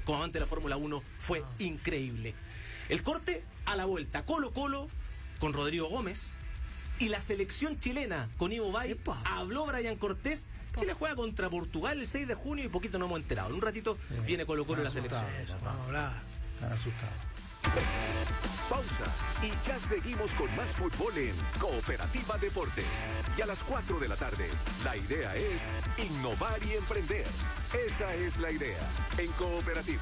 como amante de la Fórmula 1, fue increíble. El corte a la vuelta, Colo-Colo con Rodrigo Gómez y la selección chilena con Ivo Bay. Habló Brian Cortés. Chile juega contra Portugal el 6 de junio y poquito nos hemos enterado. En un ratito viene Colo-Colo en la selección. Vamos a hablar. Están asustados. Pausa y ya seguimos con más fútbol en Cooperativa Deportes. Y a las 4 de la tarde, la idea es innovar y emprender. Esa es la idea en Cooperativa.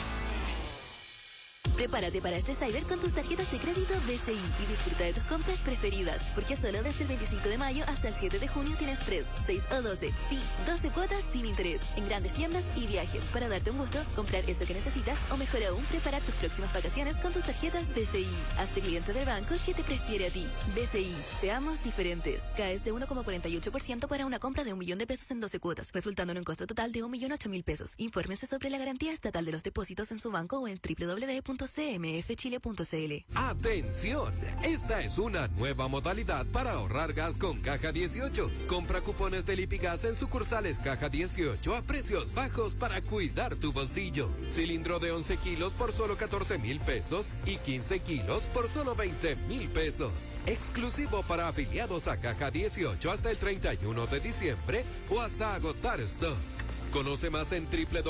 Prepárate para este Cyber con tus tarjetas de crédito BCI y disfruta de tus compras preferidas, porque solo desde el 25 de mayo hasta el 7 de junio tienes 3, 6 o 12, sí, 12 cuotas sin interés, en grandes tiendas y viajes, para darte un gusto, comprar eso que necesitas o mejor aún, preparar tus próximas vacaciones con tus tarjetas BCI. Hazte cliente del banco que te prefiere a ti. BCI, seamos diferentes. Caes de 1,48% para una compra de 1 millón de pesos en 12 cuotas, resultando en un costo total de 1.008.000 pesos. Infórmese sobre la garantía estatal de los depósitos en su banco o en www.cmfchile.cl. ¡Atención! Esta es una nueva modalidad para ahorrar gas con Caja 18. Compra cupones de Lipigas en sucursales Caja 18 a precios bajos para cuidar tu bolsillo. Cilindro de 11 kilos por solo 14.000 pesos y 15 kilos por solo 20.000 pesos. Exclusivo para afiliados a Caja 18 hasta el 31 de diciembre o hasta agotar stock. Conoce más en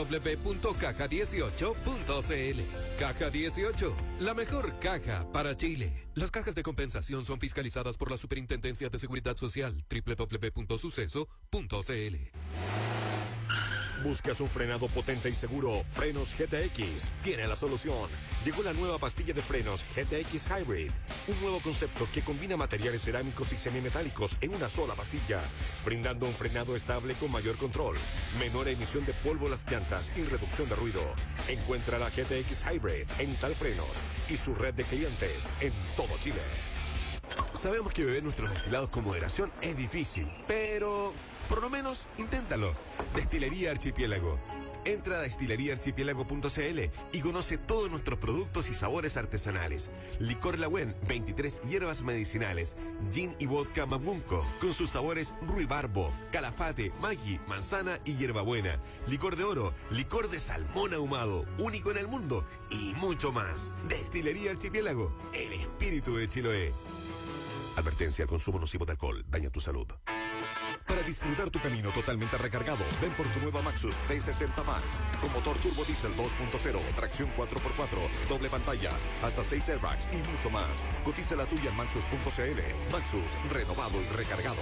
www.caja18.cl. Caja 18, la mejor caja para Chile. Las cajas de compensación son fiscalizadas por la Superintendencia de Seguridad Social. www.suceso.cl. ¿Buscas un frenado potente y seguro? Frenos GTX tiene la solución. Llegó la nueva pastilla de frenos GTX Hybrid. Un nuevo concepto que combina materiales cerámicos y semimetálicos en una sola pastilla, brindando un frenado estable con mayor control, menor emisión de polvo a las llantas y reducción de ruido. Encuentra la GTX Hybrid en Italfrenos y su red de clientes en todo Chile. Sabemos que beber nuestros destilados con moderación es difícil, pero por lo menos inténtalo. Destilería Archipiélago. Entra a destileriaarchipiélago.cl y conoce todos nuestros productos y sabores artesanales. Licor Lagüen, 23 hierbas medicinales. Gin y vodka Mabunco, con sus sabores ruibarbo, calafate, maggi, manzana y hierbabuena. Licor de oro, licor de salmón ahumado, único en el mundo, y mucho más. Destilería Archipiélago, el espíritu de Chiloé. Advertencia: el consumo nocivo de alcohol daña tu salud. Para disfrutar tu camino totalmente recargado, ven por tu nueva Maxus T60 Max, con motor turbo diésel 2.0, tracción 4x4, doble pantalla, hasta 6 airbags y mucho más. Cotiza la tuya en Maxus.cl. Maxus, renovado y recargado.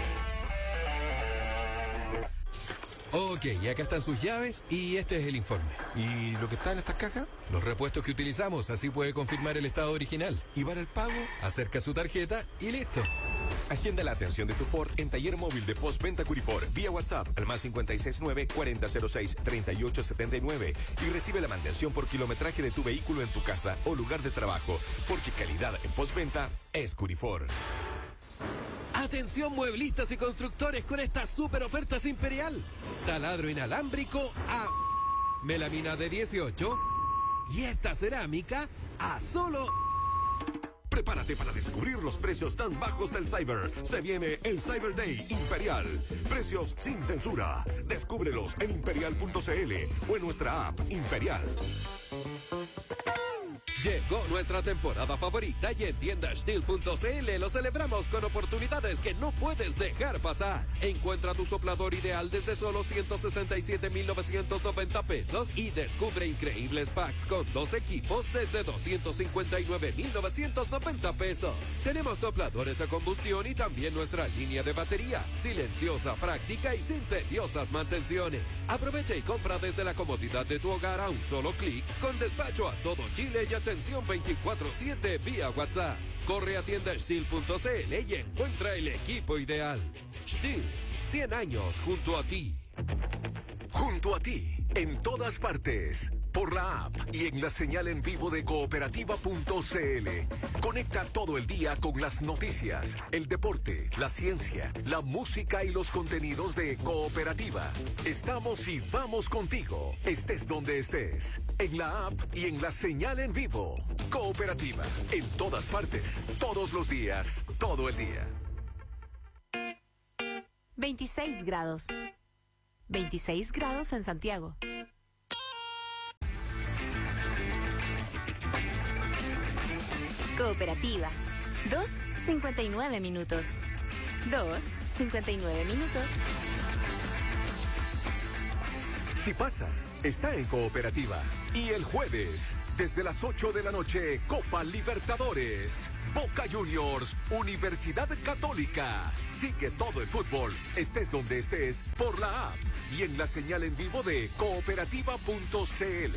Ok, y acá están sus llaves y este es el informe. ¿Y lo que está en estas cajas? Los repuestos que utilizamos, así puede confirmar el estado original. ¿Y para el pago? Acerca su tarjeta y listo. Agenda la atención de tu Ford en taller móvil de postventa Curifor vía WhatsApp al más 569-4006-3879 y recibe la mantención por kilometraje de tu vehículo en tu casa o lugar de trabajo, porque calidad en postventa es Curifor. Atención mueblistas y constructores con estas super ofertas Imperial. Taladro inalámbrico a melamina de 18 y esta cerámica a solo... Prepárate para descubrir los precios tan bajos del Cyber. Se viene el Cyber Day Imperial. Precios sin censura. Descúbrelos en imperial.cl o en nuestra app Imperial. Llegó nuestra temporada favorita y en tiendastil.cl lo celebramos con oportunidades que no puedes dejar pasar. Encuentra tu soplador ideal desde solo 167.990 pesos y descubre increíbles packs con 2 equipos desde 259.990 pesos. Tenemos sopladores a combustión y también nuestra línea de batería, silenciosa, práctica y sin tediosas mantenciones. Aprovecha y compra desde la comodidad de tu hogar a un solo clic, con despacho a todo Chile y atención 24/7 vía WhatsApp. Corre a tiendastil.cl y encuentra el equipo ideal. Stihl, 100 años junto a ti. Junto a ti, en todas partes, por la app y en la señal en vivo de cooperativa.cl. Conecta todo el día con las noticias, el deporte, la ciencia, la música y los contenidos de Cooperativa. Estamos y vamos contigo, estés donde estés, en la app y en la señal en vivo. Cooperativa, en todas partes, todos los días, todo el día. 26 grados. 26 grados en Santiago. Cooperativa. 2:59 minutos. 2:59 minutos. Si pasa, está en Cooperativa. Y el jueves, desde las 8 de la noche, Copa Libertadores. Boca Juniors, Universidad Católica. Sigue todo el fútbol, estés donde estés, por la app y en la señal en vivo de cooperativa.cl.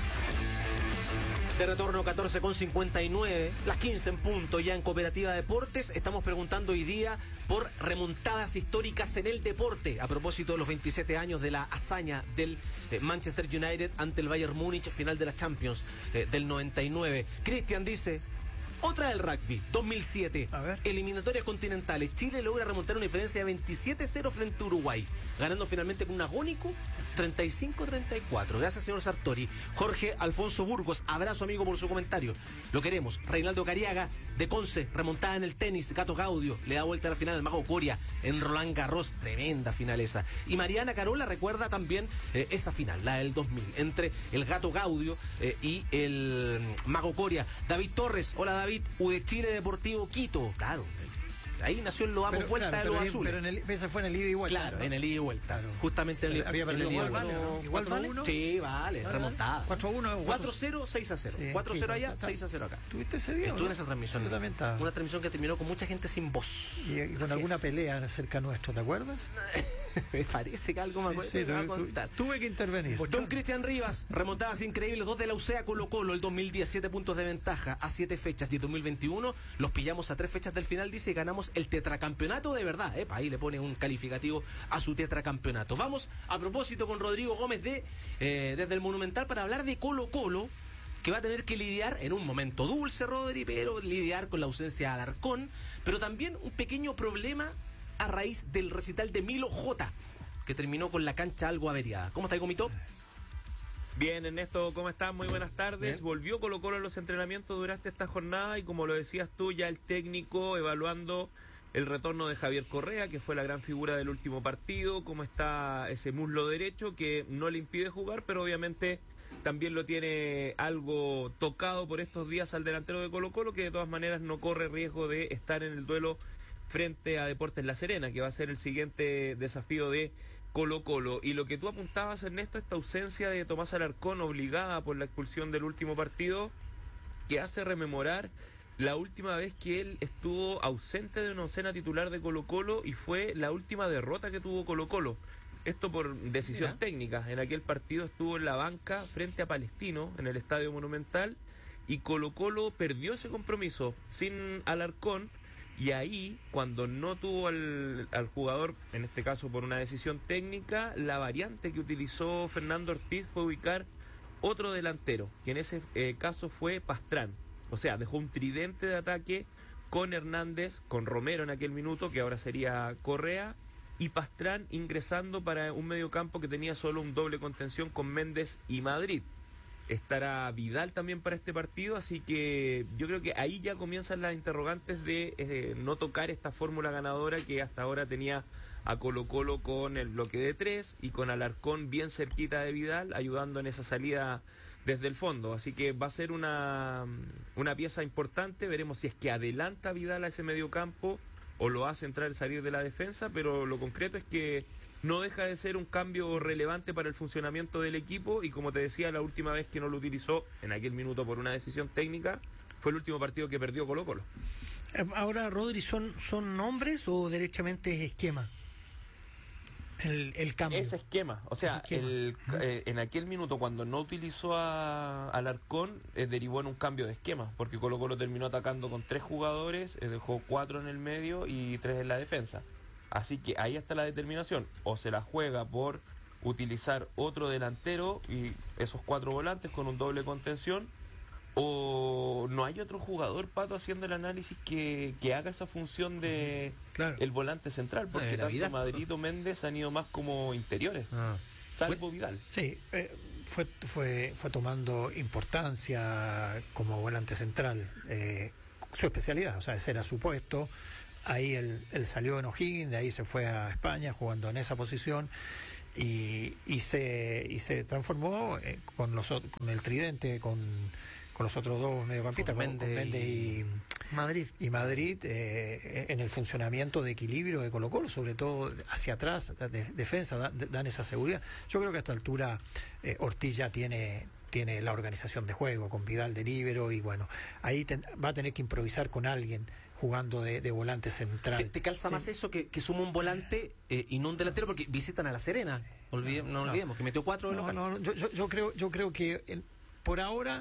De retorno 14:59, las 15 en punto ya en Cooperativa Deportes. Estamos preguntando hoy día por remontadas históricas en el deporte, a propósito de los 27 años de la hazaña del Manchester United ante el Bayern Múnich, final de la Champions del 99. Cristian dice: otra del rugby, 2007, eliminatorias continentales. Chile logra remontar una diferencia de 27-0 frente a Uruguay, ganando finalmente con un agónico 35-34. Gracias, señor Sartori. Jorge Alfonso Burgos, abrazo amigo por su comentario. Lo queremos. Reinaldo Cariaga, de Conce, remontada en el tenis. Gato Gaudio le da vuelta a la final al Mago Coria en Roland Garros. Tremenda final esa. Y Mariana Carola recuerda también esa final, la del 2000, entre el Gato Gaudio y el Mago Coria. David Torres, hola David, U de Chile Deportivo Quito. Claro, ahí nació el Lo Damos Vuelta de los Azules. Pero ese fue en el ida y vuelta. Claro, ¿no? en el ida y vuelta. Claro. Justamente en el ida y vuelta. ¿Igual vale? Sí, vale, remontada. 4-1. 4-0, 6-0. 4-0 allá, 6-0 acá. ¿Tuviste ese día? Estuve en esa transmisión. Yo también estaba. Una transmisión que terminó con mucha gente sin voz. Y con alguna pelea cerca nuestro, ¿te acuerdas? Me parece que algo me acuerdo. Sí, tuve que intervenir. Don Cristian Rivas, remontadas increíbles, 2 de la UCEA Colo-Colo, el 2010, 7 puntos de ventaja a 7 fechas, y el 2021 los pillamos a 3 fechas del final, dice, y ganamos el tetracampeonato de verdad. Ahí le pone un calificativo a su tetracampeonato. Vamos a propósito con Rodrigo Gómez desde el Monumental para hablar de Colo-Colo, que va a tener que lidiar en un momento dulce, Rodri, pero lidiar con la ausencia de Alarcón, pero también un pequeño problema a raíz del recital de Milo J, que terminó con la cancha algo averiada. ¿Cómo está, Comito? Bien, Ernesto, ¿cómo estás? Muy buenas tardes. Bien. Volvió Colo-Colo en los entrenamientos durante esta jornada y, como lo decías tú, ya el técnico evaluando el retorno de Javier Correa, que fue la gran figura del último partido, cómo está ese muslo derecho que no le impide jugar, pero obviamente también lo tiene algo tocado por estos días al delantero de Colo-Colo, que de todas maneras no corre riesgo de estar en el duelo frente a Deportes La Serena, que va a ser el siguiente desafío de Colo-Colo. Y lo que tú apuntabas, Ernesto, esta ausencia de Tomás Alarcón obligada por la expulsión del último partido, que hace rememorar la última vez que él estuvo ausente de una oncena titular de Colo-Colo, y fue la última derrota que tuvo Colo-Colo. Esto por decisión técnica. En aquel partido estuvo en la banca frente a Palestino en el Estadio Monumental, y Colo-Colo perdió ese compromiso sin Alarcón. Y ahí, cuando no tuvo al jugador, en este caso por una decisión técnica, la variante que utilizó Fernando Ortiz fue ubicar otro delantero, que en ese caso fue Pastrán. O sea, dejó un tridente de ataque con Hernández, con Romero en aquel minuto, que ahora sería Correa, y Pastrán ingresando para un mediocampo que tenía solo un doble contención con Méndez y Madrid. Estará Vidal también para este partido, así que yo creo que ahí ya comienzan las interrogantes de no tocar esta fórmula ganadora que hasta ahora tenía a Colo-Colo con el bloque de 3 y con Alarcón bien cerquita de Vidal, ayudando en esa salida desde el fondo. Así que va a ser una pieza importante. Veremos si es que adelanta Vidal a ese mediocampo o lo hace entrar y salir de la defensa, pero lo concreto es que no deja de ser un cambio relevante para el funcionamiento del equipo, y como te decía, la última vez que no lo utilizó en aquel minuto por una decisión técnica fue el último partido que perdió Colo-Colo. Ahora, Rodri, ¿son nombres o derechamente es esquema? El cambio. Es esquema, o sea, en aquel minuto cuando no utilizó a Alarcón, derivó en un cambio de esquema, porque Colo-Colo terminó atacando con 3 jugadores, dejó 4 en el medio y 3 en la defensa. Así que ahí está la determinación, o se la juega por utilizar otro delantero y esos 4 volantes con un doble contención, o no hay otro jugador, Pato, haciendo el análisis que haga esa función de el volante central, porque tanto Madrid o Méndez han ido más como interiores, salvo Vidal. Sí, fue tomando importancia como volante central, su especialidad, o sea, ese era su puesto. Ahí él salió en O'Higgins, de ahí se fue a España jugando en esa posición y se transformó con el tridente, con los otros dos mediocampistas, con Méndez y Madrid. En el funcionamiento de equilibrio de Colo-Colo, sobre todo hacia atrás, defensa, dan esa seguridad. Yo creo que a esta altura Ortiz ya tiene la organización de juego, con Vidal de líbero, y bueno, ahí va a tener que improvisar con alguien jugando de volante central. ¿Te calza más eso que suma un volante y no un delantero? Porque visitan a La Serena, no olvidemos, que metió 4 de local. Yo creo que por ahora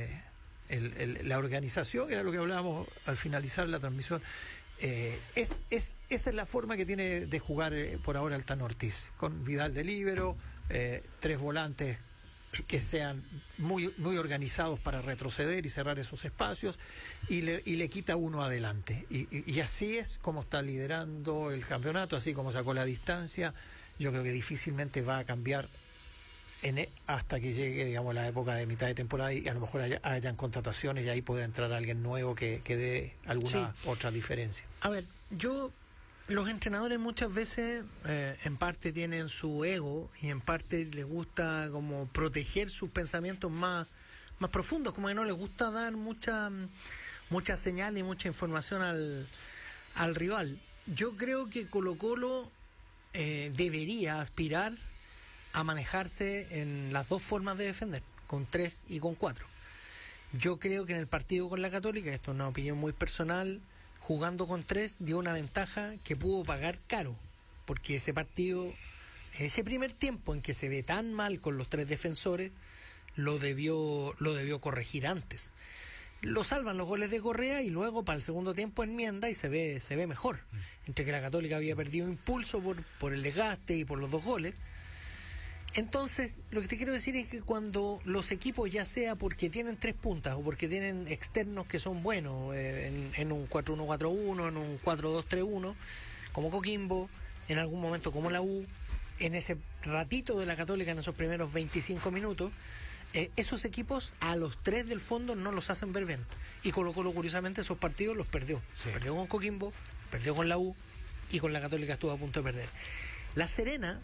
la organización, era lo que hablábamos al finalizar la transmisión, esa es la forma que tiene de jugar por ahora el Tano Ortiz, con Vidal de líbero, 3 volantes que sean muy organizados para retroceder y cerrar esos espacios, y le quita uno adelante, y así es como está liderando el campeonato, así como sacó la distancia. Yo creo que difícilmente va a cambiar hasta que llegue, digamos, la época de mitad de temporada, y a lo mejor hayan contrataciones y ahí puede entrar alguien nuevo que dé alguna otra diferencia. A ver, los entrenadores muchas veces en parte tienen su ego y en parte les gusta como proteger sus pensamientos más profundos, como que no les gusta dar mucha señal y mucha información al rival. Yo creo que Colo-Colo debería aspirar a manejarse en las dos formas de defender, con 3 y con 4. Yo creo que en el partido con la Católica, esto es una opinión muy personal, jugando con 3 dio una ventaja que pudo pagar caro, porque ese partido, ese primer tiempo en que se ve tan mal con los 3 defensores, lo debió corregir antes. Lo salvan los goles de Correa y luego para el segundo tiempo enmienda y se ve mejor. Entre que la Católica había perdido impulso por el desgaste y por los 2 goles. Entonces, lo que te quiero decir es que cuando los equipos, ya sea porque tienen 3 puntas o porque tienen externos que son buenos, en un 4-1-4-1, en un 4-2-3-1, como Coquimbo, en algún momento como la U, en ese ratito de la Católica, en esos primeros 25 minutos, esos equipos a los 3 del fondo no los hacen ver bien. Y Colo-Colo, curiosamente, esos partidos los perdió. Sí. Perdió con Coquimbo, perdió con la U, y con la Católica estuvo a punto de perder. La Serena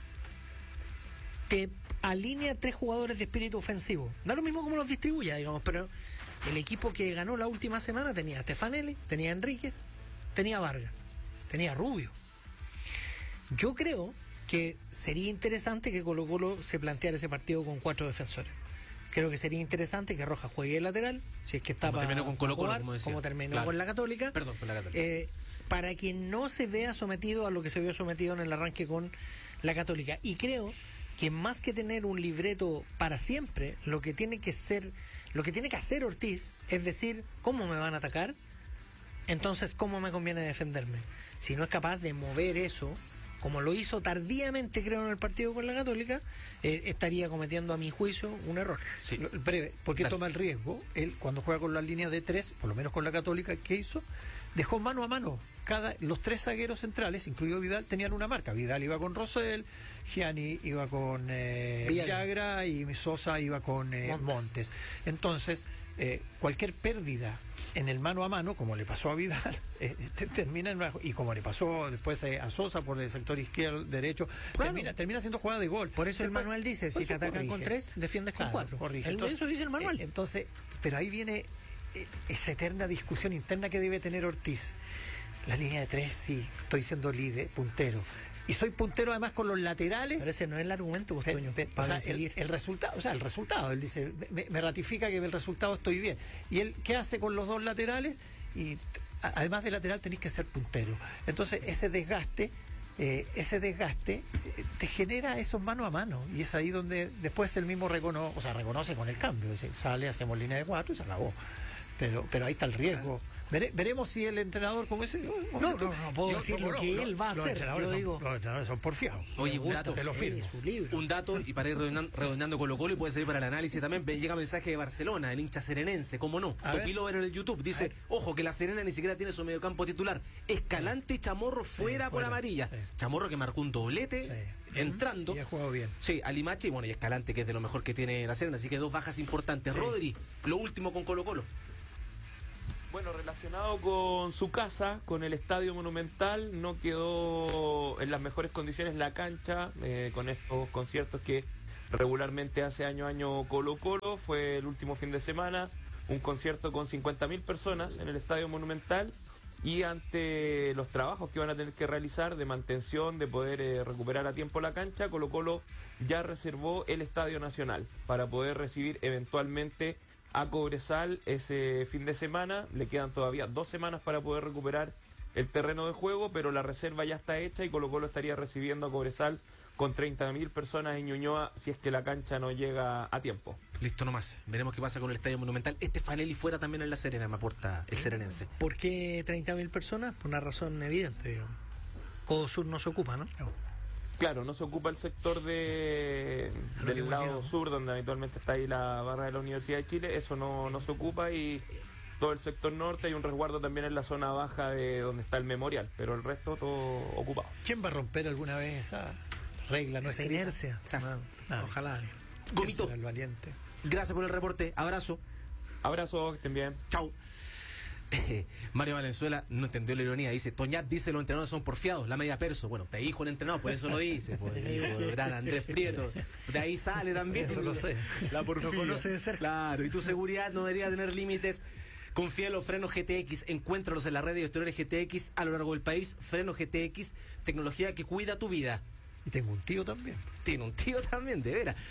te alinea 3 jugadores de espíritu ofensivo. Da lo mismo como los distribuya, digamos, pero el equipo que ganó la última semana tenía a Stefanelli, tenía a Enríquez, tenía a Vargas, tenía a Rubio. Yo creo que sería interesante que Colo-Colo se planteara ese partido con 4 defensores. Creo que sería interesante que Rojas juegue de lateral, si es que está para terminó con Colo-Colo, como terminó con la Católica. Perdón, con la Católica. Para que no se vea sometido a lo que se vio sometido en el arranque con la Católica. Y creo que más que tener un libreto para siempre, lo que tiene que hacer Ortiz es decir, ¿cómo me van a atacar? Entonces, ¿cómo me conviene defenderme? Si no es capaz de mover eso, como lo hizo tardíamente, creo, en el partido con la Católica, estaría cometiendo, a mi juicio, un error. Sí. Breve, porque toma el riesgo. Él, cuando juega con las líneas de 3, por lo menos con la Católica, ¿qué hizo? Dejó mano a mano. Los 3 zagueros centrales, incluido Vidal, tenían una marca. Vidal iba con Rosell, Gianni iba con Villagra y Sosa iba con Montes. Entonces, cualquier pérdida en el mano a mano, como le pasó a Vidal, termina y como le pasó después a Sosa por el sector izquierdo, derecho, claro, termina siendo jugada de gol. Por eso el manual dice, si te atacan con 3, defiendes con 4. Entonces, eso dice el manual. Entonces, pero ahí viene esa eterna discusión interna que debe tener Ortiz. La línea de 3, sí, estoy siendo líder, puntero. Y soy puntero además con los laterales. Pero ese no es el argumento, Costeño. El resultado, él dice, me ratifica que el resultado estoy bien. ¿Y él qué hace con los 2 laterales? Y además de lateral tenés que ser puntero. Entonces ese desgaste te genera esos mano a mano, y es ahí donde después él mismo reconoce con el cambio. Dice, sale, hacemos línea de 4 y se acabó. Pero ahí está el riesgo. Veremos si el entrenador como ese... No puedo decir lo que él va a hacer. Los entrenadores son porfiados. Oye, un dato, te lo firmo. Un dato, y para ir redondeando Colo-Colo, y puede servir para el análisis también. Llega mensaje de Barcelona, el hincha serenense, cómo no. Topilo en el YouTube dice, ojo, que la Serena ni siquiera tiene su mediocampo titular. Escalante y Chamorro fuera por amarilla. Sí. Chamorro que marcó un doblete entrando. Y ha jugado bien. Sí, a Limache, y bueno, y Escalante, que es de lo mejor que tiene la Serena. Así que 2 bajas importantes. Sí. Rodri, lo último con Colo-Colo. Bueno, relacionado con su casa, con el Estadio Monumental, no quedó en las mejores condiciones la cancha, con estos conciertos que regularmente hace año a año Colo Colo. Fue el último fin de semana, un concierto con 50.000 personas en el Estadio Monumental, y ante los trabajos que van a tener que realizar de mantención, de poder recuperar a tiempo la cancha, Colo Colo ya reservó el Estadio Nacional para poder recibir eventualmente a Cobresal ese fin de semana. Le quedan todavía 2 semanas para poder recuperar el terreno de juego, pero la reserva ya está hecha y Colo Colo estaría recibiendo a Cobresal con 30.000 personas en Ñuñoa si es que la cancha no llega a tiempo. Listo nomás, veremos qué pasa con el Estadio Monumental. Fanelli fuera también en La Serena, me aporta el serenense. ¿Por qué 30.000 personas? Por una razón evidente, digamos. Codo Sur no se ocupa, ¿no? Claro, no se ocupa el sector del lado sur, donde habitualmente está ahí la barra de la Universidad de Chile. Eso no se ocupa, y todo el sector norte hay un resguardo también en la zona baja de donde está el memorial, pero el resto todo ocupado. ¿Quién va a romper alguna vez esa regla? Esa inercia. Ojalá. Gomito, el valiente. Gracias por el reporte, abrazo. Abrazo, que estén bien. Chau. Mario Valenzuela no entendió la ironía, dice: Toñat dice los entrenadores son porfiados, la media perso. Bueno, te dijo un entrenador, por eso lo dice, gran Andrés Prieto, de ahí sale también. Eso lo sé. La porfía. Lo conoce de cerca. Claro, y tu seguridad no debería tener límites. Confía en los frenos GTX, encuéntralos en la red de exteriores GTX a lo largo del país. Frenos GTX, tecnología que cuida tu vida. Y tengo un tío también. Tiene un tío también, de veras.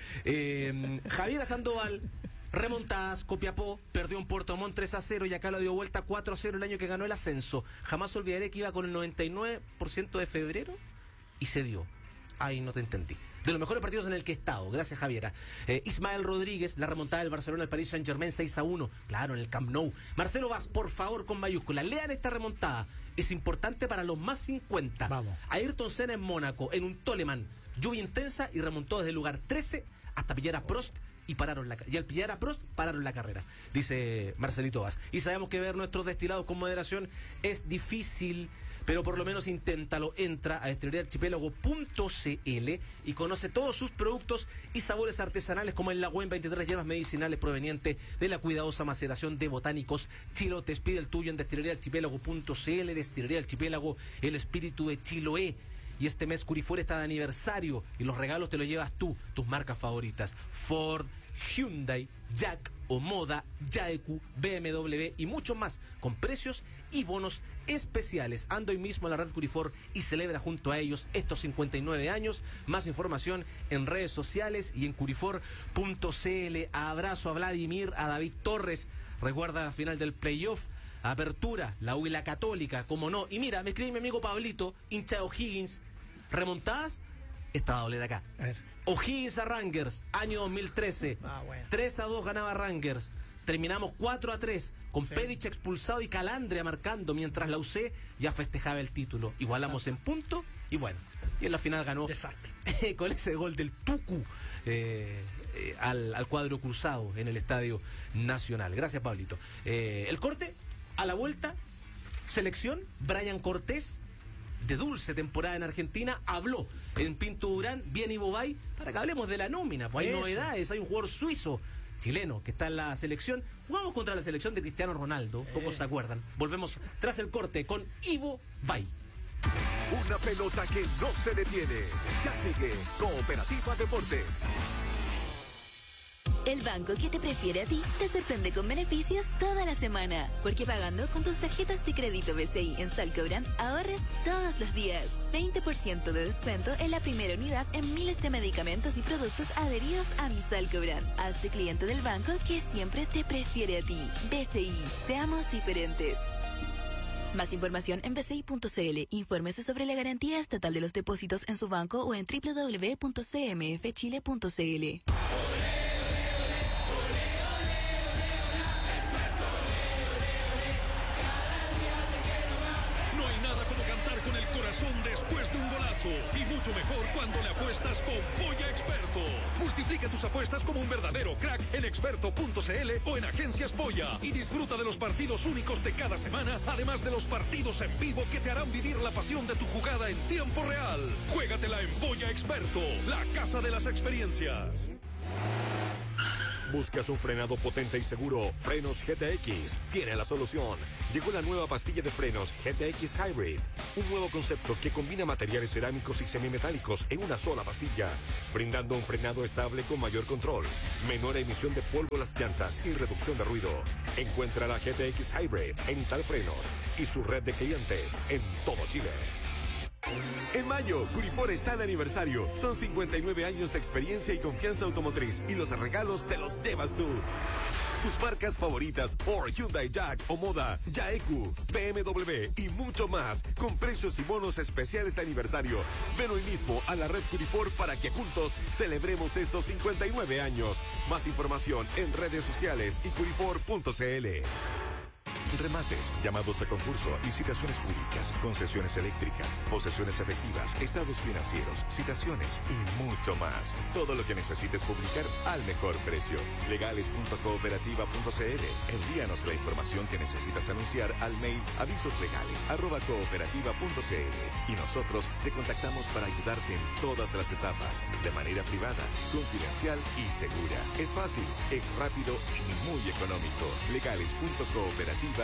Javier Sandoval, remontadas, Copiapó perdió en Puerto Montt 3-0 y acá lo dio vuelta 4-0 el año que ganó el ascenso. Jamás olvidaré que iba con el 99% de febrero y se dio. Ay, no te entendí. De los mejores partidos en el que he estado, gracias Javiera. Ismael Rodríguez, la remontada del Barcelona al Paris Saint-Germain 6-1, claro, en el Camp Nou. Marcelo Vaz, por favor, con mayúsculas, lean esta remontada, es importante para los más 50. Vamos. Ayrton Senna en Mónaco, en un Toleman, lluvia intensa, y remontó desde el lugar 13 hasta pillar a Prost y al pillar a Prost pararon la carrera, dice Marcelito Vaz. Y sabemos que ver nuestros destilados con moderación es difícil, pero por lo menos inténtalo. Entra a destileríaarchipiélago.cl y conoce todos sus productos y sabores artesanales, como el Lagüen 23 hierbas medicinales provenientes de la cuidadosa maceración de botánicos chilotes. Pide el tuyo en destileríaarchipiélago.cl. Destilería Archipiélago, el espíritu de Chiloé. Y este mes Curifuera está de aniversario y los regalos te los llevas tú, tus marcas favoritas: Ford, Hyundai, Jack, Omoda, Yaeku, BMW y mucho más, con precios y bonos especiales. Anda hoy mismo a la red Curifor y celebra junto a ellos estos 59 años. Más información en redes sociales y en curifor.cl. Abrazo a Vladimir, a David Torres. Recuerda la final del playoff. Apertura, la U y la Católica, como no. Y mira, me escribe mi amigo Pablito, hincha de O'Higgins. Remontadas, esta va a doler acá. A ver. O'Higgins a Rangers, año 2013. Bueno. 3-2 ganaba Rangers. Terminamos 4-3, con Perich expulsado y Calandria marcando, mientras la UC ya festejaba el título. Igualamos en punto y bueno. Y en la final ganó con ese gol del Tucu al cuadro cruzado en el Estadio Nacional. Gracias, Pablito. El corte, a la vuelta, selección, Brian Cortés, de dulce temporada en Argentina, habló en Pinto Durán, bien Ivo Bay, para que hablemos de la nómina. Pues hay novedades, hay un jugador suizo chileno que está en la selección. Jugamos contra la selección de Cristiano Ronaldo, pocos se acuerdan. Volvemos tras el corte con Ivo Bay. Una pelota que no se detiene. Ya sigue Cooperativa Deportes. El banco que te prefiere a ti te sorprende con beneficios toda la semana. Porque pagando con tus tarjetas de crédito BCI en Salcobrand, ahorres todos los días. 20% de descuento en la primera unidad en miles de medicamentos y productos adheridos a mi Salcobrand. Hazte cliente del banco que siempre te prefiere a ti. BCI, seamos diferentes. Más información en bci.cl. Infórmese sobre la garantía estatal de los depósitos en su banco o en www.cmfchile.cl. Después de un golazo, y mucho mejor cuando le apuestas con Polla Experto. Multiplica tus apuestas como un verdadero crack en experto.cl o en Agencias Polla y disfruta de los partidos únicos de cada semana, además de los partidos en vivo que te harán vivir la pasión de tu jugada en tiempo real. Juégatela en Polla Experto, la casa de las experiencias. ¿Buscas un frenado potente y seguro? Frenos GTX tiene la solución. Llegó la nueva pastilla de frenos GTX Hybrid. Un nuevo concepto que combina materiales cerámicos y semimetálicos en una sola pastilla, brindando un frenado estable con mayor control, menor emisión de polvo a las llantas y reducción de ruido. Encuentra la GTX Hybrid en Italfrenos y su red de clientes en todo Chile. En mayo, Curifor está de aniversario. Son 59 años de experiencia y confianza automotriz y los regalos te los llevas tú. Tus marcas favoritas, Ford, Hyundai, Jack o Moda, Yaeku, BMW y mucho más, con precios y bonos especiales de aniversario. Ven hoy mismo a la red Curifor para que juntos celebremos estos 59 años. Más información en redes sociales y curifor.cl. Remates, llamados a concurso, licitaciones públicas, concesiones eléctricas, posesiones efectivas, estados financieros, citaciones y mucho más. Todo lo que necesites publicar al mejor precio. Legales.cooperativa.cl. Envíanos la información que necesitas anunciar al mail avisoslegales@cooperativa.cl y nosotros te contactamos para ayudarte en todas las etapas, de manera privada, confidencial y segura. Es fácil, es rápido y muy económico. Legales.cooperativa.cl.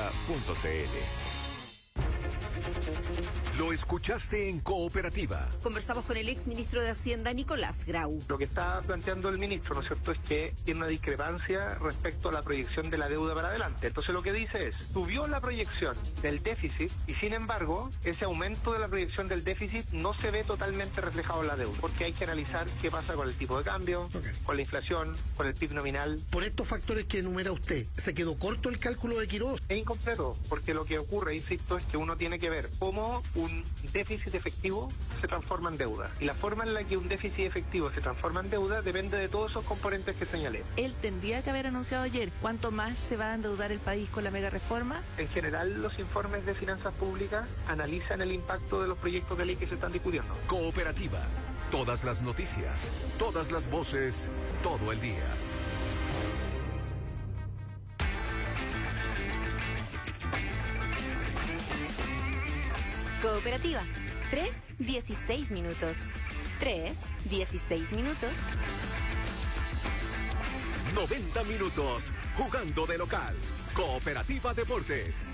Lo escuchaste en Cooperativa. Conversamos con el ex ministro de Hacienda, Nicolás Grau. Lo que está planteando el ministro, ¿no es cierto?, es que tiene una discrepancia respecto a la proyección de la deuda para adelante. Entonces lo que dice es, subió la proyección del déficit y sin embargo, ese aumento de la proyección del déficit no se ve totalmente reflejado en la deuda, porque hay que analizar qué pasa con el tipo de cambio, con la inflación, con el PIB nominal. Por estos factores que enumera usted, ¿se quedó corto el cálculo de Quirós? Es incompleto, porque lo que ocurre, insisto, es que uno tiene que ver cómo un déficit efectivo se transforma en deuda. Y la forma en la que un déficit efectivo se transforma en deuda depende de todos esos componentes que señalé. Él tendría que haber anunciado ayer cuánto más se va a endeudar el país con la mega reforma. En general, los informes de finanzas públicas analizan el impacto de los proyectos de ley que se están discutiendo. Cooperativa. Todas las noticias, todas las voces, todo el día. Cooperativa. 3:16 minutos. 3:16 minutos. 90 minutos jugando de local. Cooperativa Deportes.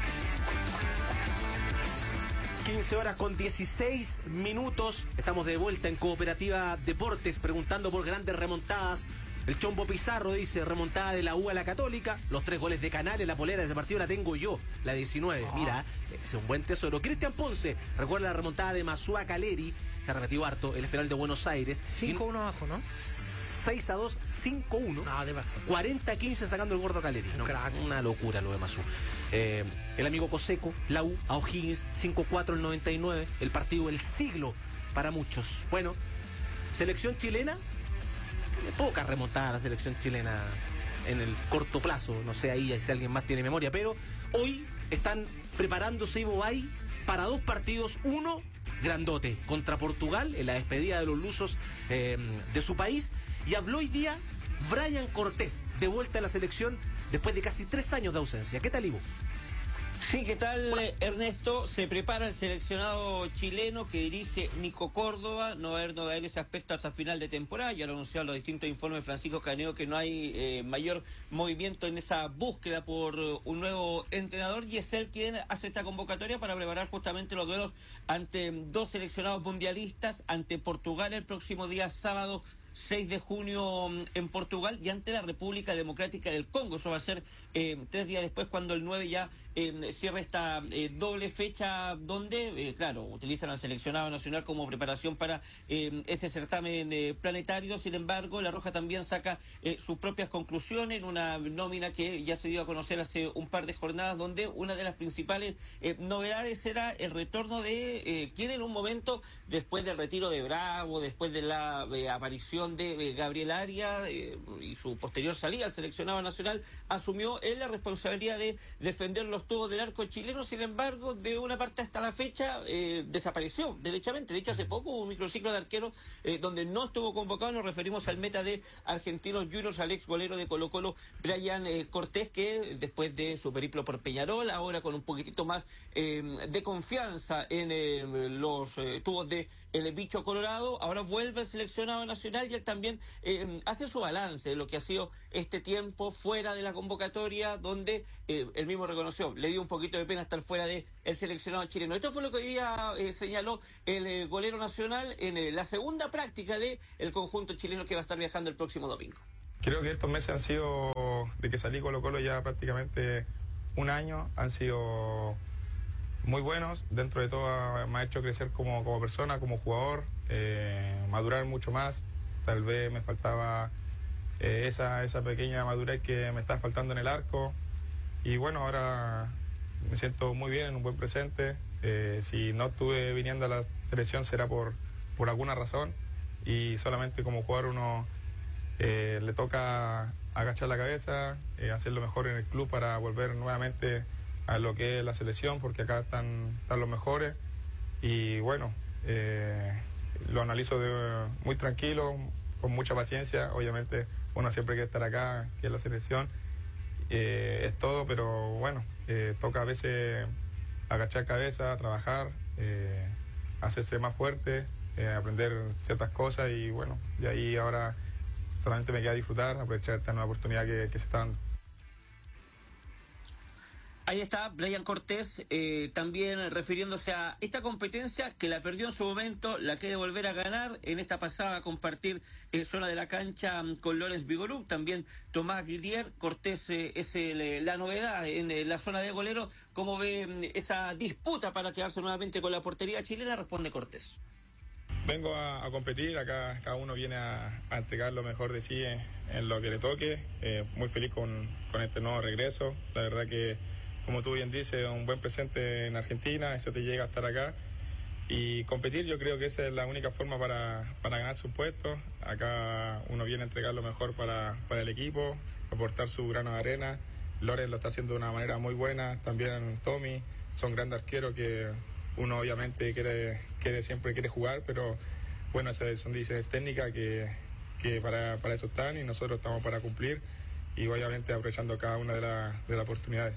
15 horas con 16 minutos. Estamos de vuelta en Cooperativa Deportes preguntando por grandes remontadas. El Chombo Pizarro dice, remontada de la U a la Católica, los 3 goles de Canales, la polera de ese partido la tengo yo, la 19. Mira, es un buen tesoro. Cristian Ponce, recuerda la remontada de Masúa Caleri, se ha repetido harto, el final de Buenos Aires. 5-1 abajo, ¿no? 6-2, 5-1. Ah, de base. 40-15 sacando el gordo Caleri. No, una locura lo de Masú. El amigo Coseco, la U, a O'Higgins, 5-4 el 99, el partido del siglo para muchos. Bueno, selección chilena. Poca remontada la selección chilena en el corto plazo, no sé ahí si alguien más tiene memoria, pero hoy están preparándose Ivo Bay para 2 partidos, uno grandote contra Portugal en la despedida de los lusos de su país, y habló hoy día Brian Cortés, de vuelta a la selección después de casi 3 años de ausencia. ¿Qué tal, Ivo? Sí, ¿qué tal, Ernesto? Se prepara el seleccionado chileno que dirige Nico Córdoba. No va a haber novedad en ese aspecto hasta final de temporada. Ya lo anunciaron los distintos informes de Francisco Caneo que no hay mayor movimiento en esa búsqueda por un nuevo entrenador, y es él quien hace esta convocatoria para preparar justamente los duelos ante 2 seleccionados mundialistas, ante Portugal el próximo día sábado 6 de junio en Portugal, y ante la República Democrática del Congo. Eso va a ser 3 días después, cuando el 9 ya cierra esta doble fecha, donde, claro, utilizan al seleccionado nacional como preparación para ese certamen planetario. Sin embargo, La Roja también saca sus propias conclusiones en una nómina que ya se dio a conocer hace un par de jornadas, donde una de las principales novedades era el retorno de quien en un momento, después del retiro de Bravo, después de la aparición de Gabriel Arias y su posterior salida al seleccionado nacional, asumió él la responsabilidad de defender los tubos del arco chileno. Sin embargo, de una parte hasta la fecha desapareció derechamente. De hecho, hace poco hubo un microciclo de arqueros donde no estuvo convocado. Nos referimos al meta de Argentinos Juniors, al ex golero de Colo Colo, Brian Cortés, que después de su periplo por Peñarol, ahora con un poquitito más de confianza en los tubos de el bicho colorado, ahora vuelve al seleccionado nacional y él también hace su balance de lo que ha sido este tiempo fuera de la convocatoria, donde él mismo reconoció, le dio un poquito de pena estar fuera del seleccionado chileno. Esto fue lo que hoy día señaló el golero nacional en la segunda práctica del conjunto chileno que va a estar viajando el próximo domingo. Creo que estos meses han sido, de que salí Colo-Colo ya prácticamente un año, han sido muy buenos. Dentro de todo me ha hecho crecer como persona, como jugador, madurar mucho más. Tal vez me faltaba esa pequeña madurez que me está faltando en el arco. Y bueno, ahora me siento muy bien, en un buen presente. Si no estuve viniendo a la selección será por alguna razón. Y solamente como jugador uno le toca agachar la cabeza, hacer lo mejor en el club para volver nuevamente a lo que es la selección, porque acá están los mejores. Y bueno, lo analizo muy tranquilo, con mucha paciencia. Obviamente uno siempre quiere estar acá, que es la selección, es todo, pero bueno, toca a veces agachar cabeza, trabajar, hacerse más fuerte, aprender ciertas cosas, y bueno, de ahí ahora solamente me queda disfrutar, aprovechar esta nueva oportunidad que se está dando. Ahí está Brian Cortés, también refiriéndose a esta competencia que la perdió en su momento, la quiere volver a ganar. En esta pasada compartir zona de la cancha con Lorenz Vigorú, también Tomás Guillier. Cortés es la novedad en la zona de golero. ¿Cómo ve esa disputa para quedarse nuevamente con la portería chilena? Responde Cortés. Vengo a competir, acá cada uno viene a entregar lo mejor de sí en lo que le toque. Muy feliz con este nuevo regreso. La verdad que, como tú bien dices, un buen presente en Argentina, eso te llega a estar acá. Y competir, yo creo que esa es la única forma para ganarse un puesto. Acá uno viene a entregar lo mejor para el equipo, aportar su grano de arena. Lorenz lo está haciendo de una manera muy buena, también Tommy, son grandes arqueros que uno obviamente siempre quiere jugar, pero bueno, esas son decisiones técnicas que para eso están, y nosotros estamos para cumplir, y obviamente aprovechando cada una de las oportunidades.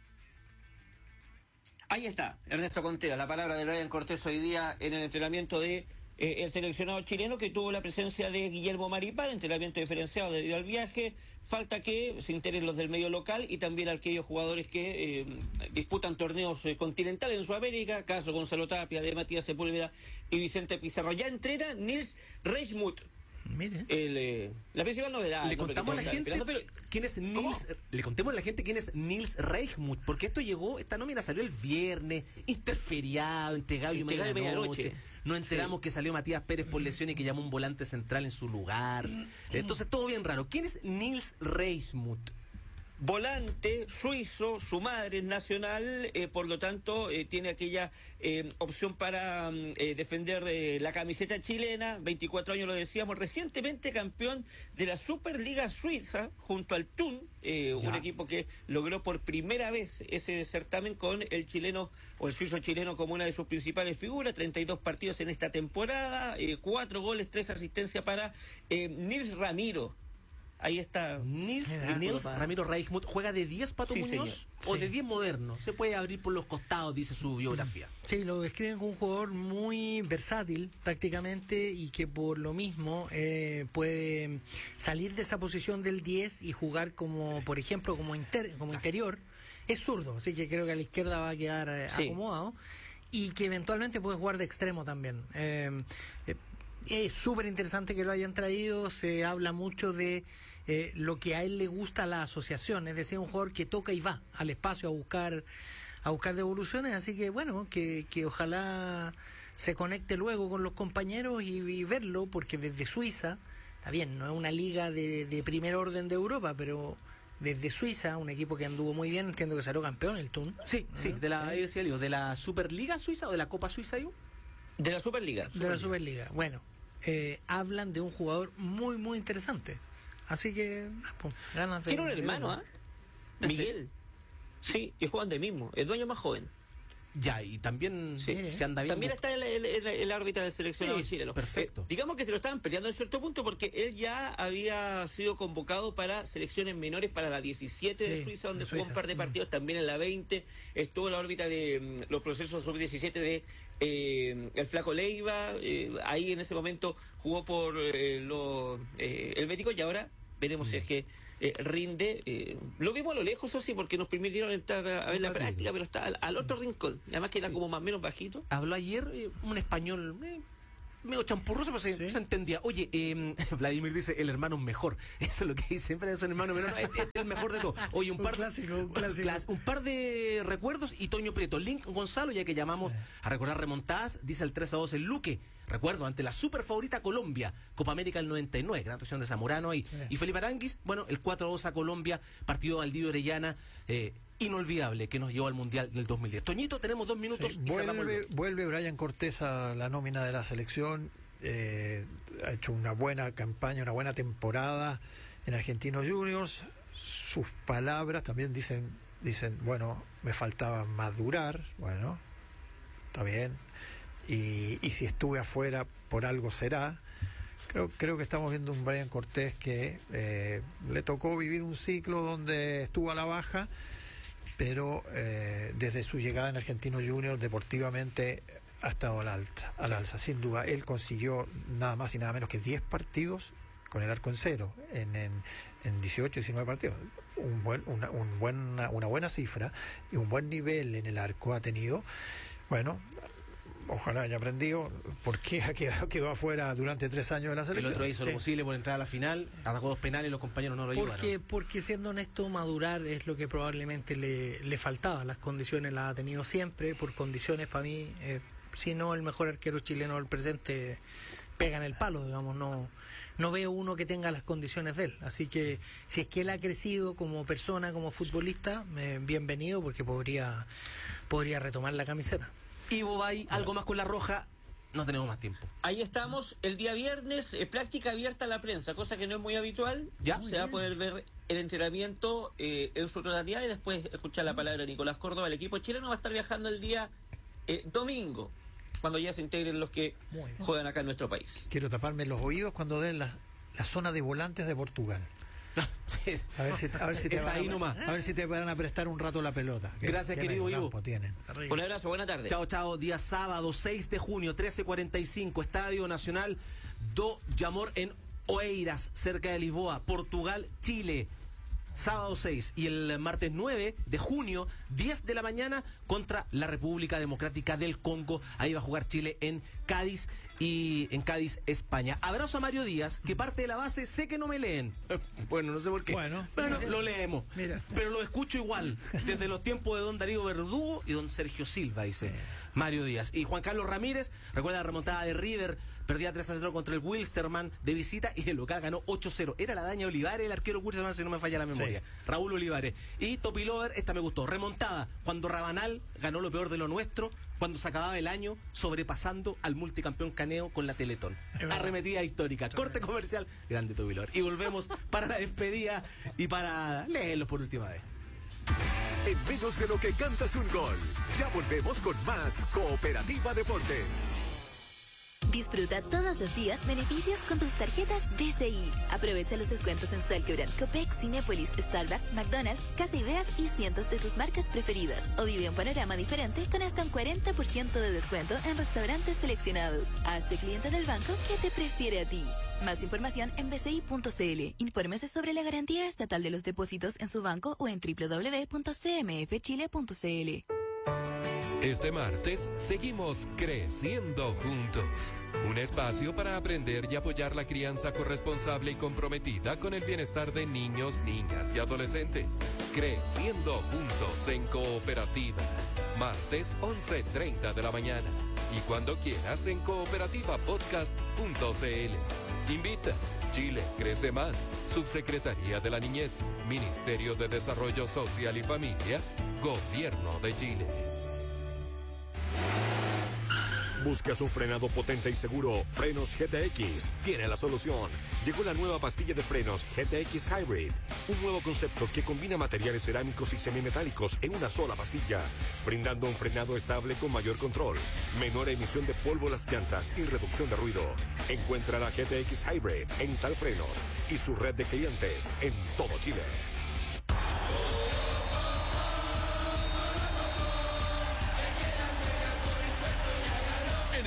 Ahí está, Ernesto Contreras, la palabra de Brian Cortés hoy día en el entrenamiento de el seleccionado chileno, que tuvo la presencia de Guillermo Maripán, entrenamiento diferenciado debido al viaje. Falta que se integren los del medio local y también aquellos jugadores que disputan torneos continentales en Sudamérica, caso Gonzalo Tapia, de Matías Sepúlveda y Vicente Pizarro. Ya entrena Nils Reismuth. Mire. La principal novedad. Le contamos a la gente quién es Nils. Le contemos a la gente quién es Nils Reismuth, porque esta nómina salió el viernes, interferiado, entregado y medianoche. Nos enteramos que salió Matías Pérez por lesión y que llamó un volante central en su lugar. Entonces todo bien raro. ¿Quién es Nils Reismuth? Volante suizo, su madre es nacional, por lo tanto tiene aquella opción para defender la camiseta chilena. 24 años, lo decíamos, recientemente campeón de la Superliga Suiza junto al Thun, un equipo que logró por primera vez ese certamen con el chileno o el suizo chileno como una de sus principales figuras. 32 partidos en esta temporada, 4 goles, 3 asistencias para Nils Ramiro. Ahí está. Nils Ramiro Reismuth juega de 10 Pato Muñoz, o de 10 moderno. Se puede abrir por los costados, dice su biografía. Sí, lo describen como un jugador muy versátil tácticamente, y que por lo mismo puede salir de esa posición del 10 y jugar como, por ejemplo, como interior. Es zurdo, así que creo que a la izquierda va a quedar acomodado, y que eventualmente puede jugar de extremo también. Es súper interesante que lo hayan traído. Se habla mucho de lo que a él le gusta la asociación, es decir, un jugador que toca y va al espacio a buscar devoluciones, así que bueno, que ojalá se conecte luego con los compañeros y verlo, porque desde Suiza, está bien, no es una liga de primer orden de Europa, pero desde Suiza, un equipo que anduvo muy bien, entiendo que salió campeón el Thun. Sí, de la Superliga Suiza o de la Copa Suiza, digo. De la Superliga. De la Superliga. Bueno, hablan de un jugador muy, muy interesante. Así que, pues, ganas de... Tiene un hermano, Miguel. Sí, y juegan de mismo. El dueño más joven. Ya, y también se anda bien. También está el árbitro del seleccionado chileno. Perfecto. Digamos que se lo estaban peleando en cierto punto, porque él ya había sido convocado para selecciones menores, para la 17 de Suiza, donde jugó un par de partidos, también en la 20. Estuvo en la órbita de los procesos sub-17 de el Flaco Leiva, ahí en ese momento jugó por el Bético, y ahora veremos si es que rinde. Lo vimos a lo lejos, eso sí, porque nos permitieron entrar a ver la práctica, pero está al otro rincón, además que era como más o menos bajito. Habló ayer un español medio champurroso, pero se entendía. Oye, Vladimir dice, el hermano es mejor. Eso es lo que dice, siempre es el hermano menor, es el mejor de todo. Oye, un par de recuerdos, y Toño Prieto, Link Gonzalo, ya que llamamos a recordar remontadas, dice el 3-2 el Luque. Recuerdo, ante la super favorita Colombia, Copa América del 99, gran actuación de Zamorano y Felipe Aranguis. Bueno, el 4-2 a Colombia, partido de Aldío Orellana, inolvidable, que nos llevó al Mundial del 2010. Toñito, tenemos 2 minutos y vuelve Brian Cortés a la nómina de la selección. Ha hecho una buena campaña, una buena temporada en Argentinos Juniors. Sus palabras también dicen, bueno, me faltaba madurar. Bueno, está bien. Y si estuve afuera, por algo será. Creo que estamos viendo un Brian Cortés que le tocó vivir un ciclo donde estuvo a la baja, pero desde su llegada en Argentinos Juniors deportivamente ha estado al alza, sin duda. Él consiguió nada más y nada menos que 10 partidos con el arco en cero en 18, 19 partidos. Una buena cifra y un buen nivel en el arco ha tenido. Bueno, ojalá haya aprendido, porque quedó afuera durante 3 años de la selección. El otro hizo lo posible por entrar a la final, atajó 2 penales y los compañeros no lo ayudaron. Porque siendo honesto, madurar es lo que probablemente le faltaba. Las condiciones las ha tenido siempre, por condiciones para mí, si no el mejor arquero chileno del presente pega en el palo, digamos, no veo uno que tenga las condiciones de él. Así que si es que él ha crecido como persona, como futbolista, bienvenido, porque podría retomar la camiseta. Ivo Bay, algo más con la Roja, no tenemos más tiempo. Ahí estamos, el día viernes, práctica abierta a la prensa, cosa que no es muy habitual. ¿Ya? Se va a poder ver el entrenamiento en su totalidad y después escuchar la palabra de Nicolás Córdoba. El equipo chileno va a estar viajando el día domingo, cuando ya se integren los que juegan acá en nuestro país. Quiero taparme los oídos cuando den la zona de volantes de Portugal. A ver si te van a prestar un rato la pelota. Gracias, querido Ivo. Un abrazo, buena tarde. Chao. Día sábado 6 de junio, 13:45, Estadio Nacional do Jamor en Oeiras, cerca de Lisboa, Portugal, Chile. Sábado 6 y el martes 9 de junio, 10 de la mañana, contra la República Democrática del Congo. Ahí va a jugar Chile en Cádiz, España. Abrazo a Mario Díaz, que parte de la base, sé que no me leen. Bueno, no sé por qué. Pero lo leemos. Pero lo escucho igual, desde los tiempos de don Darío Verdugo y don Sergio Silva, dice Mario Díaz. Y Juan Carlos Ramírez, recuerda la remontada de River, perdía 3-0 contra el Wilstermann de visita y el local ganó 8-0. Era la daña Olivares, el arquero Wilstermann, si no me falla la memoria. Sí. Raúl Olivares. Y Topilover, esta me gustó. Remontada, cuando Rabanal ganó lo peor de lo nuestro, cuando se acababa el año, sobrepasando al multicampeón Caneo con la Teletón. Arremetida histórica. Corte comercial, grande Topilover. Y volvemos para la despedida y para leerlos por última vez. En menos de lo que cantas un gol. Ya volvemos con más Cooperativa Deportes. Disfruta todos los días beneficios con tus tarjetas BCI. Aprovecha los descuentos en Sol Quebrant, Copec, Cinépolis, Starbucks, McDonald's, Casa Ideas y cientos de tus marcas preferidas. O vive un panorama diferente con hasta un 40% de descuento en restaurantes seleccionados. Hazte cliente del banco que te prefiere a ti. Más información en bci.cl. Infórmese sobre la garantía estatal de los depósitos en su banco o en www.cmfchile.cl. Este martes seguimos creciendo juntos. Un espacio para aprender y apoyar la crianza corresponsable y comprometida con el bienestar de niños, niñas y adolescentes. Creciendo juntos en Cooperativa. Martes 11:30 de la mañana. Y cuando quieras en cooperativapodcast.cl. Invita. Chile crece más. Subsecretaría de la Niñez. Ministerio de Desarrollo Social y Familia. Gobierno de Chile. ¿Buscas un frenado potente y seguro? Frenos GTX tiene la solución. Llegó la nueva pastilla de frenos GTX Hybrid. Un nuevo concepto que combina materiales cerámicos y semimetálicos en una sola pastilla, brindando un frenado estable con mayor control, menor emisión de polvo a las llantas y reducción de ruido. Encuentra la GTX Hybrid en Ital Frenos y su red de clientes en todo Chile.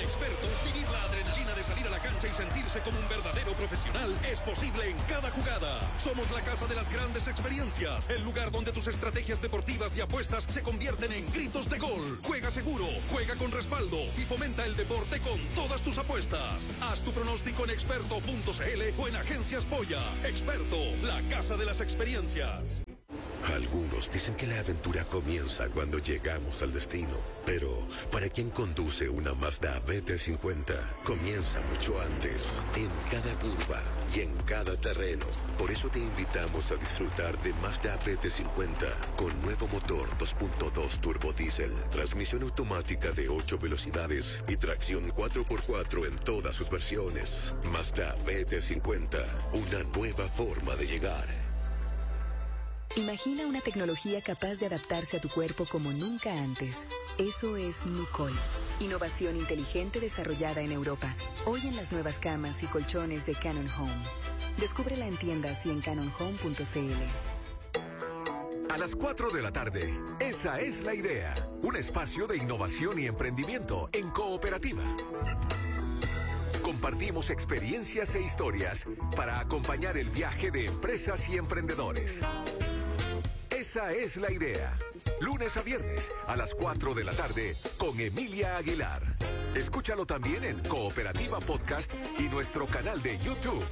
Experto, vivir la adrenalina de salir a la cancha y sentirse como un verdadero profesional es posible en cada jugada. Somos la casa de las grandes experiencias, el lugar donde tus estrategias deportivas y apuestas se convierten en gritos de gol. Juega seguro, juega con respaldo y fomenta el deporte con todas tus apuestas. Haz tu pronóstico en experto.cl o en Agencias Polla. Experto, la casa de las experiencias. Algunos dicen que la aventura comienza cuando llegamos al destino, pero para quien conduce una Mazda BT50, comienza mucho antes, en cada curva y en cada terreno. Por eso te invitamos a disfrutar de Mazda BT50 con nuevo motor 2.2 turbo diésel, transmisión automática de 8 velocidades y tracción 4x4 en todas sus versiones. Mazda BT50, una nueva forma de llegar. Imagina una tecnología capaz de adaptarse a tu cuerpo como nunca antes. Eso es Nucol. Innovación inteligente desarrollada en Europa. Hoy en las nuevas camas y colchones de Cannon Home. Descúbrela en tiendas y en cannonhome.cl. A las 4 de la tarde, esa es la idea. Un espacio de innovación y emprendimiento en cooperativa. Compartimos experiencias e historias para acompañar el viaje de empresas y emprendedores. Esa es la idea. Lunes a viernes a las 4 de la tarde con Emilia Aguilar. Escúchalo también en Cooperativa Podcast y nuestro canal de YouTube.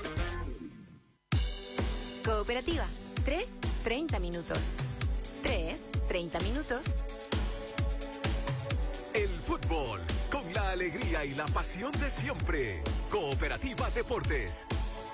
Cooperativa. 3:30 minutos. 3:30 minutos. El fútbol, con la alegría y la pasión de siempre. Cooperativa Deportes.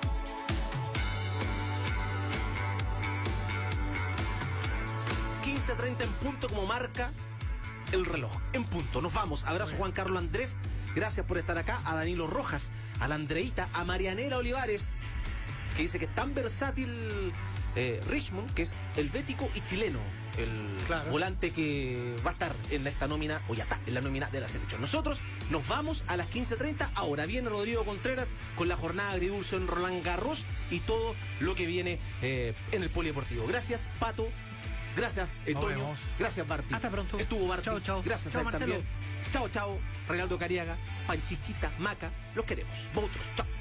.30 en punto como marca el reloj. En punto. Nos vamos. Abrazo Juan Carlos Andrés. Gracias por estar acá. A Danilo Rojas, a la Andreita, a Marianela Olivares, que dice que es tan versátil Richmond, que es helvético y chileno. El volante que va a estar en esta nómina, o ya está, en la nómina de la selección. Nosotros nos vamos a las 15:30. Ahora viene Rodrigo Contreras con la jornada agridulce en Roland Garros y todo lo que viene en el polideportivo. Gracias, Pato. Gracias, Antonio. Gracias, Barty. Hasta pronto. Estuvo Barty. Chao, chao. Gracias Chao, a él Marcelo. también. Chao, chao. Regaldo Cariaga, Panchichita, Maca. Los queremos. Vosotros. Chao.